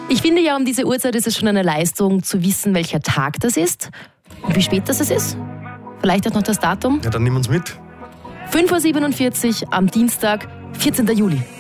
Ich finde ja, um diese Uhrzeit ist es schon eine Leistung, zu wissen, welcher Tag das ist und wie spät das ist. Vielleicht auch noch das Datum. Ja, dann nimm uns mit. 5:47 Uhr am Dienstag, 14. Juli.